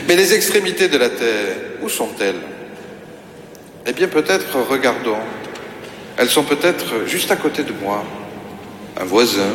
Mais les extrémités de la terre, où sont-elles? Eh bien, peut-être regardons. Elles sont peut-être juste à côté de moi. Un voisin,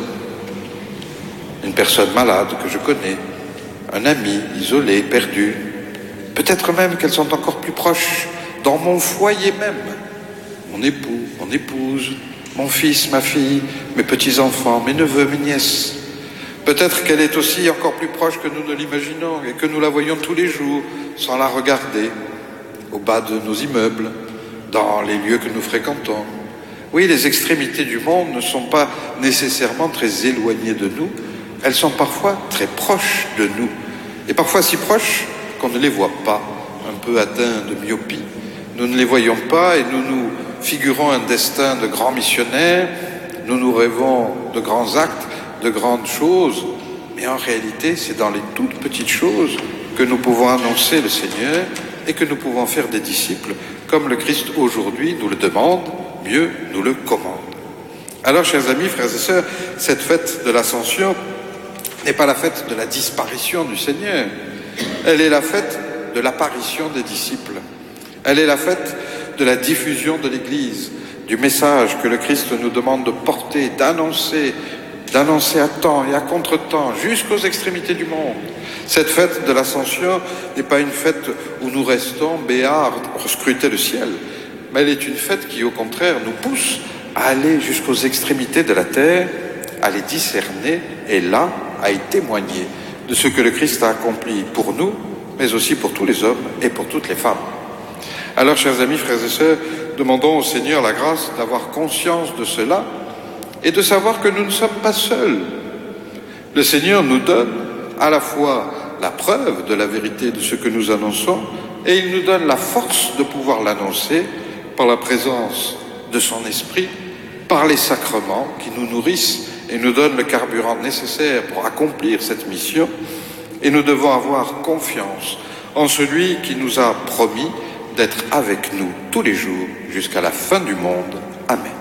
une personne malade que je connais, un ami isolé, perdu. Peut-être même qu'elles sont encore plus proches, dans mon foyer même. Mon époux, mon épouse, mon fils, ma fille, mes petits-enfants, mes neveux, mes nièces. Peut-être qu'elle est aussi encore plus proche que nous ne l'imaginons et que nous la voyons tous les jours sans la regarder, au bas de nos immeubles, dans les lieux que nous fréquentons. Oui, les extrémités du monde ne sont pas nécessairement très éloignées de nous, elles sont parfois très proches de nous, et parfois si proches qu'on ne les voit pas, un peu atteints de myopie. Nous ne les voyons pas et nous nous figurons un destin de grands missionnaires, nous nous rêvons de grands actes, de grandes choses, mais en réalité, c'est dans les toutes petites choses que nous pouvons annoncer le Seigneur et que nous pouvons faire des disciples, comme le Christ aujourd'hui nous le demande, mieux nous le commande. Alors, chers amis, frères et sœurs, cette fête de l'Ascension n'est pas la fête de la disparition du Seigneur, elle est la fête de l'apparition des disciples. Elle est la fête de la diffusion de l'Église, du message que le Christ nous demande de porter, d'annoncer à temps et à contre-temps, jusqu'aux extrémités du monde. Cette fête de l'Ascension n'est pas une fête où nous restons béards pour scruter le ciel, mais elle est une fête qui, au contraire, nous pousse à aller jusqu'aux extrémités de la terre, à les discerner et là, à y témoigner de ce que le Christ a accompli pour nous, mais aussi pour tous les hommes et pour toutes les femmes. Alors, chers amis, frères et sœurs, demandons au Seigneur la grâce d'avoir conscience de cela et de savoir que nous ne sommes pas seuls. Le Seigneur nous donne à la fois la preuve de la vérité de ce que nous annonçons et il nous donne la force de pouvoir l'annoncer par la présence de son Esprit, par les sacrements qui nous nourrissent et nous donnent le carburant nécessaire pour accomplir cette mission. Et nous devons avoir confiance en celui qui nous a promis d'être avec nous tous les jours jusqu'à la fin du monde. Amen.